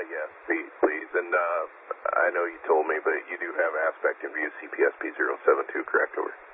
Yes, please. And I know you told me, but you do have Aspect and View CPSP 072, correct? Over.